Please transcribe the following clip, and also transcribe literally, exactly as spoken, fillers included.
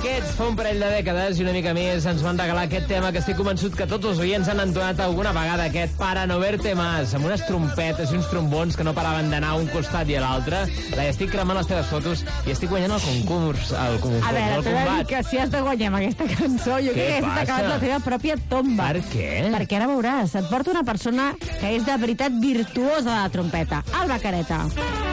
Aquests fa un parell de dècades i una mica més ens van regalar aquest tema que estic convençut que tots els oients han entonat alguna vegada, aquest Para no verte más, amb unes trompetes i uns trombons que no paraven d'anar a un costat i a l'altre. Lai, estic cremant les teves fotos i estic guanyant el concurs, el concurs, A veure, el t'he de dir combat. que si has de guanyar amb aquesta cançó, jo Què crec que has passa? acabat la teva pròpia tomba. Per què? Perquè ara veuràs, et porta una persona que és de veritat virtuosa de la trompeta, Alba Careta.